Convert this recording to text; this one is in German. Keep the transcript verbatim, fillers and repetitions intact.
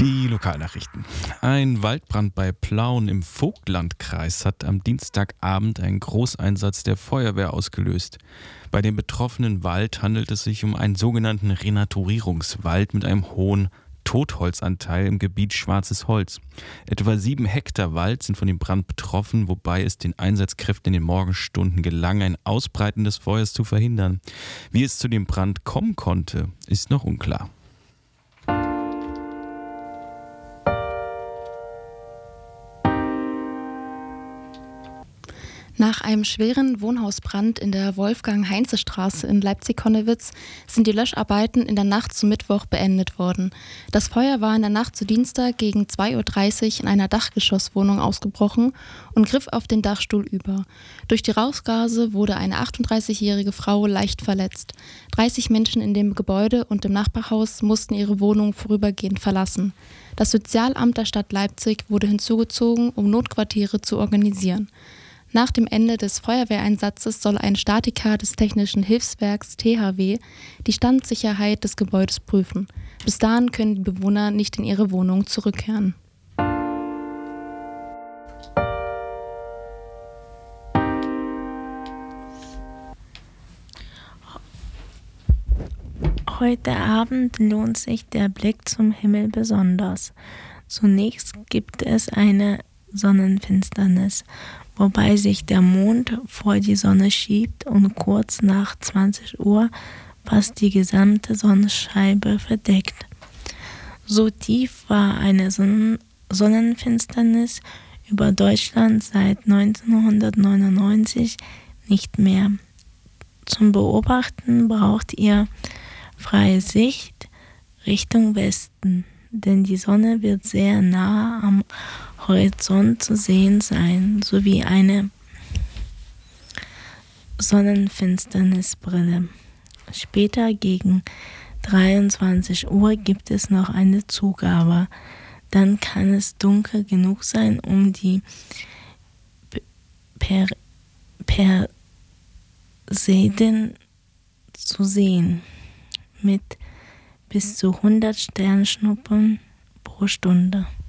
Die Lokalnachrichten. Ein Waldbrand bei Plauen im Vogtlandkreis hat am Dienstagabend einen Großeinsatz der Feuerwehr ausgelöst. Bei dem betroffenen Wald handelt es sich um einen sogenannten Renaturierungswald mit einem hohen Totholzanteil im Gebiet Schwarzes Holz. Etwa sieben Hektar Wald sind von dem Brand betroffen, wobei es den Einsatzkräften in den Morgenstunden gelang, ein Ausbreiten des Feuers zu verhindern. Wie es zu dem Brand kommen konnte, ist noch unklar. Nach einem schweren Wohnhausbrand in der Wolfgang-Heinze-Straße in Leipzig-Konnewitz sind die Löscharbeiten in der Nacht zum Mittwoch beendet worden. Das Feuer war in der Nacht zu Dienstag gegen zwei Uhr dreißig in einer Dachgeschosswohnung ausgebrochen und griff auf den Dachstuhl über. Durch die Rauchgase wurde eine achtunddreißigjährige Frau leicht verletzt. dreißig Menschen in dem Gebäude und im Nachbarhaus mussten ihre Wohnung vorübergehend verlassen. Das Sozialamt der Stadt Leipzig wurde hinzugezogen, um Notquartiere zu organisieren. Nach dem Ende des Feuerwehreinsatzes soll ein Statiker des Technischen Hilfswerks T H W die Standsicherheit des Gebäudes prüfen. Bis dahin können die Bewohner nicht in ihre Wohnung zurückkehren. Heute Abend lohnt sich der Blick zum Himmel besonders. Zunächst gibt es eine Sonnenfinsternis, wobei sich der Mond vor die Sonne schiebt und kurz nach zwanzig Uhr fast die gesamte Sonnenscheibe verdeckt. So tief war eine Sonnen- Sonnenfinsternis über Deutschland seit neunzehnhundertneunundneunzig nicht mehr. Zum Beobachten braucht ihr freie Sicht Richtung Westen, denn die Sonne wird sehr nah am Horizont zu sehen sein, sowie eine Sonnenfinsternisbrille. Später gegen dreiundzwanzig Uhr gibt es noch eine Zugabe. Dann kann es dunkel genug sein, um die per Perseiden zu sehen, mit bis zu hundert Sternschnuppen pro Stunde.